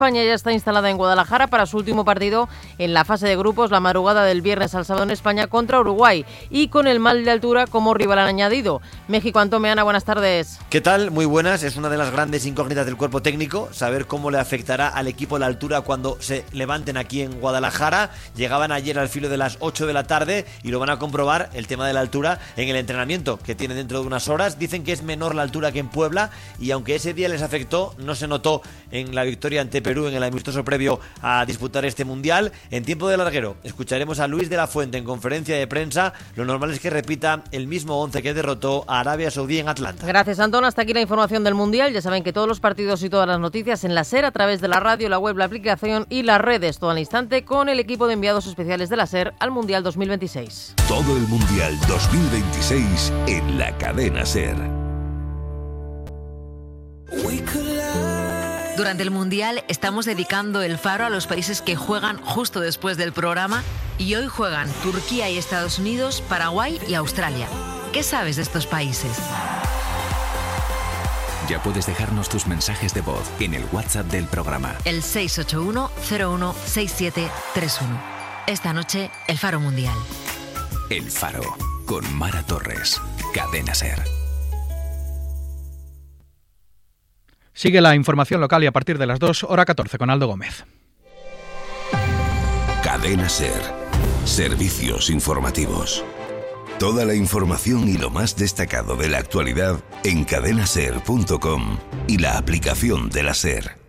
España ya está instalada en Guadalajara para su último partido en la fase de grupos la madrugada del viernes al sábado en España contra Uruguay y con el mal de altura como rival añadido. México, Antón Meana, buenas tardes. ¿Qué tal? Muy buenas. Es una de las grandes incógnitas del cuerpo técnico, saber cómo le afectará al equipo la altura cuando se levanten aquí en Guadalajara. Llegaban ayer al filo de las 8 de la tarde y lo van a comprobar, el tema de la altura, en el entrenamiento que tienen dentro de unas horas. Dicen que es menor la altura que en Puebla y aunque ese día les afectó, no se notó en la victoria ante Perú en el amistoso previo a disputar este mundial. En tiempo de larguero escucharemos a Luis de la Fuente en conferencia de prensa. Lo normal es que repita el mismo 11 que derrotó a Arabia Saudí en Atlanta. Gracias, Antón. Hasta aquí la información del mundial. Ya saben que todos los partidos y todas las noticias en la SER, a través de la radio, la web, la aplicación y las redes, todo al instante con el equipo de enviados especiales de la SER al Mundial 2026. Todo el Mundial 2026 en la cadena SER. Durante el Mundial estamos dedicando el Faro a los países que juegan justo después del programa y hoy juegan Turquía y Estados Unidos, Paraguay y Australia. ¿Qué sabes de estos países? Ya puedes dejarnos tus mensajes de voz en el WhatsApp del programa. El 681-016731. Esta noche, el Faro Mundial. El Faro, con Mara Torres. Cadena SER. Sigue la información local y a partir de las 2, hora 14, con Aldo Gómez. Cadena SER. Servicios informativos. Toda la información y lo más destacado de la actualidad en cadenaser.com y la aplicación de la SER.